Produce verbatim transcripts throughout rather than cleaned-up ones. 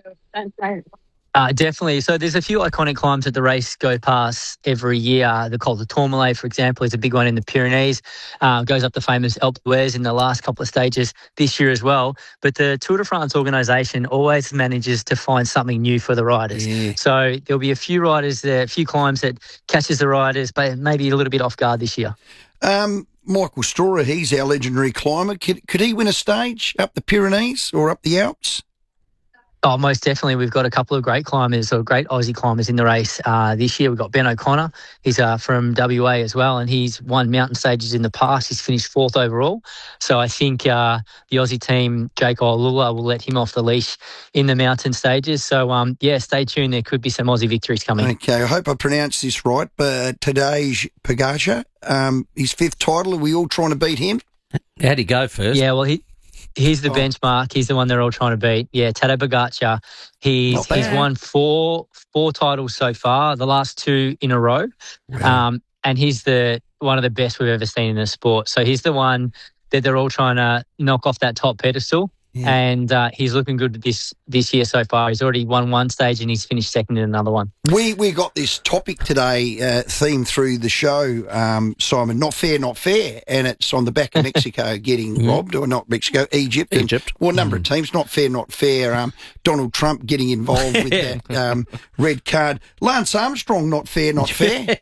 Uh, definitely. So there's a few iconic climbs that the race go past every year. The Col de Tourmalet, for example, is a big one in the Pyrenees. Uh, goes up the famous Alpe d'Huez in the last couple of stages this year as well. But the Tour de France organisation always manages to find something new for the riders. Yeah. So there'll be a few riders there, a few climbs that catches the riders, but maybe a little bit off guard this year. Um, Michael Storer, he's our legendary climber. Could, could he win a stage up the Pyrenees or up the Alps? Oh, most definitely. We've got a couple of great climbers or great Aussie climbers in the race. Uh, this year we've got Ben O'Connor. He's uh, from W A as well, and he's won mountain stages in the past. He's finished fourth overall. So I think uh, the Aussie team, Jake Olula, will let him off the leash in the mountain stages. So, um, yeah, stay tuned. There could be some Aussie victories coming. Okay, I hope I pronounced this right, but Tadej Pogacar, um, his fifth title, are we all trying to beat him? How'd he go first? Yeah, well, he... He's the oh. benchmark. He's the one they're all trying to beat. Yeah, Tadej Pogacar. He's he's won four four titles so far, the last two in a row. Wow. Um, and he's the one of the best we've ever seen in the sport. So he's the one that they're all trying to knock off that top pedestal. Yeah. And uh, he's looking good this this year so far. He's already won one stage and he's finished second in another one. We we got this topic today, uh, theme through the show, um, Simon, not fair, not fair. And it's on the back of Mexico getting mm. robbed, or not Mexico, Egypt. Egypt. And, well, a number mm. of teams, not fair, not fair. Um, Donald Trump getting involved with that um, red card. Lance Armstrong, not fair, not fair.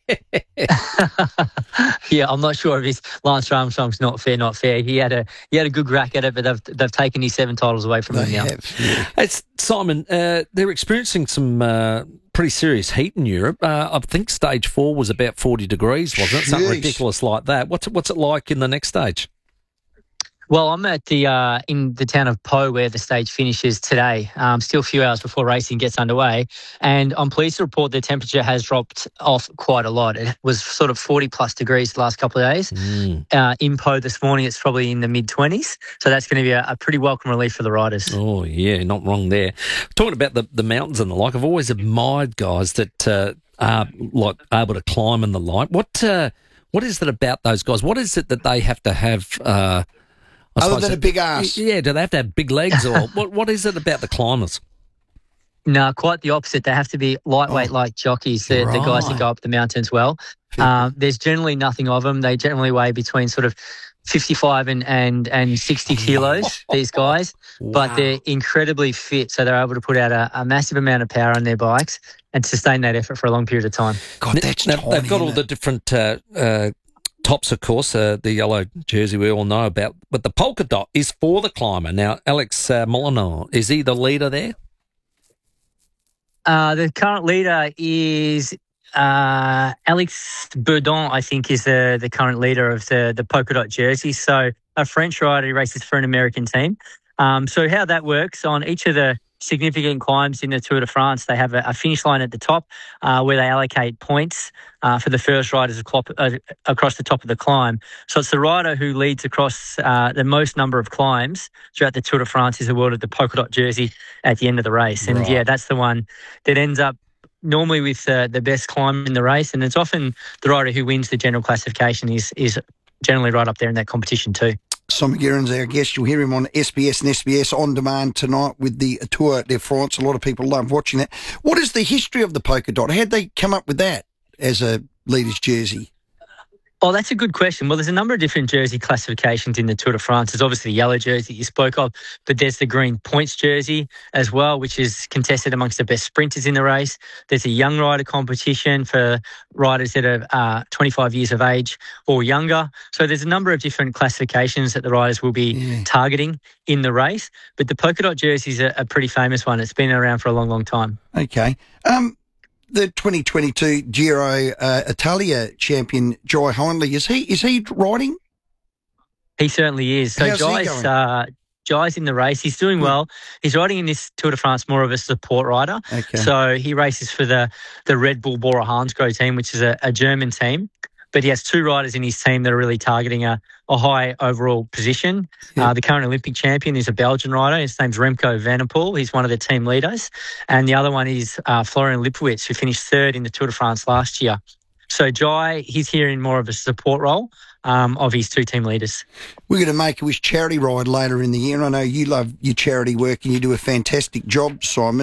Yeah, I'm not sure if he's Lance Armstrong's not fair, not fair. He had a he had a good crack at it, but they've they've taken his seven titles away from they him now. Have, yeah. It's Simon. Uh, they're experiencing some uh, pretty serious heat in Europe. Uh, I think stage four was about forty degrees, wasn't it? Something Jeez. ridiculous like that. What's what's it like in the next stage? Well, I'm at the uh, in the town of Po where the stage finishes today. Um, still a few hours before racing gets underway, and I'm pleased to report the temperature has dropped off quite a lot. It was sort of forty plus degrees the last couple of days. Mm. Uh, in Po this morning, it's probably in the mid twenties, so that's going to be a, a pretty welcome relief for the riders. Oh yeah, not wrong there. Talking about the, the mountains and the like, I've always admired guys that uh, are like able to climb and the like. What uh, what is it about those guys? What is it that they have to have? Uh, I Other than a big ass. Yeah, do they have to have big legs or what? What is it about the climbers? No, quite the opposite. They have to be lightweight oh, like jockeys, the, right. the guys that go up the mountains well. Um, there's generally nothing of them. They generally weigh between sort of fifty-five and, and, and sixty kilos, these guys, wow. but they're incredibly fit, so they're able to put out a, a massive amount of power on their bikes and sustain that effort for a long period of time. God, that's now, tiny, they've got all it? the different uh, uh, tops, of course, uh, the yellow jersey we all know about, but the polka dot is for the climber. Now, Alex uh, Molineux, is he the leader there? Uh, the current leader is uh, Alex Bourdon, I think, is the, the current leader of the, the polka dot jersey. So a French rider who races for an American team. Um, so how that works, on each of the significant climbs in the Tour de France, they have a, a finish line at the top uh, where they allocate points uh, for the first riders uh, across the top of the climb. So it's the rider who leads across uh, the most number of climbs throughout the Tour de France is awarded the polka dot jersey at the end of the race. And, right. yeah, that's the one that ends up normally with uh, the best climber in the race. And it's often the rider who wins the general classification is is generally right up there in that competition too. Simon Guerin's our guest. You'll hear him on S B S and S B S On Demand tonight with the Tour de France. A lot of people love watching that. What is the history of the polka dot? How'd they come up with that as a leader's jersey? Oh, that's a good question. Well, there's a number of different jersey classifications in the Tour de France. There's obviously the yellow jersey that you spoke of, but there's the green points jersey as well, which is contested amongst the best sprinters in the race. There's a young rider competition for riders that are uh, twenty-five years of age or younger. So there's a number of different classifications that the riders will be yeah. targeting in the race. But the polka dot jersey is a, a pretty famous one. It's been around for a long, long time. Okay. Um. The twenty twenty-two Giro uh, Italia champion, Jai Hindley, is he is he riding? He certainly is. So How's Jai's, uh, Jai's in the race. He's doing Good. well. He's riding in this Tour de France more of a support rider. Okay. So he races for the, the Red Bull Bora Hansgrohe team, which is a, a German team. But he has two riders in his team that are really targeting a, a high overall position. Yeah. Uh, the current Olympic champion is a Belgian rider. His name's Remco Evenepoel. He's one of the team leaders. And the other one is uh, Florian Lipowitz, who finished third in the Tour de France last year. So Jai, he's here in more of a support role um, of his two team leaders. We're going to make a Wish charity ride later in the year. And I know you love your charity work and you do a fantastic job, Simon.